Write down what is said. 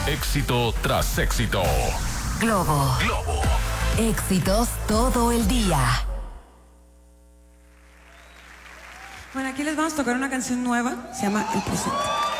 Éxito tras éxito. Globo. Éxitos todo el día. Bueno, aquí les vamos a tocar una canción nueva. Se llama El Presente.